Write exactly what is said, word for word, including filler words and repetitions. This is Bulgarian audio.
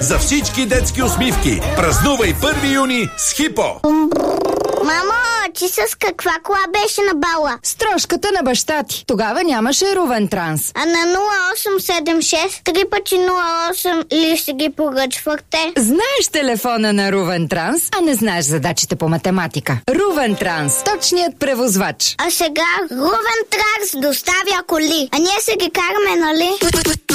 За всички детски усмивки. Празнувай първи юни с Хипо. Мамо, ти с каква кола беше на бала? С трошката на баща ти. Тогава нямаше Рувен Транс. А на нула осем седем шест три пъти нула осем ли ще ги поръчвахте? Знаеш телефона на Рувен Транс, а не знаеш задачите по математика. Рувен Транс, точният превозвач. А сега Рувен Транс доставя коли. А ние се ги караме, нали?